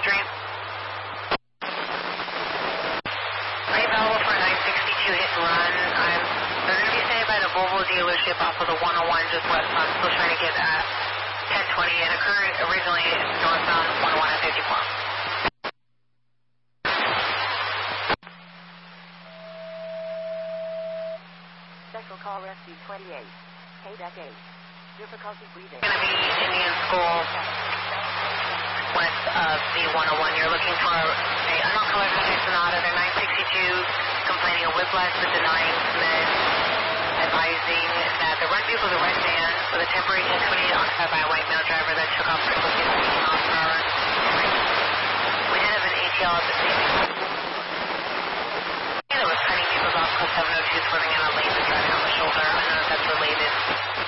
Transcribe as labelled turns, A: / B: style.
A: Dream. Are you available for a 962 hit and run? They're going to be staying by the Volvo dealership off of the 101 just west. I'm still trying to get at 1020. It occurred originally northbound 101 at 54.
B: Special call rescue 28. K-Deck 8. Difficulty breathing.
A: It's going to be Indian School west of the 101. You're looking for a unknown color Hyundai Sonata. They're 962, complaining of whiplash but denying meds, advising that the red vehicle is a red van with a temporary 1028 occupied by a white male driver that took off for 50 miles per hour. We did have an ATL at the same time. That was cutting vehicles off because 702 swerving in on lanes and driving on the shoulder. I don't know if that's related.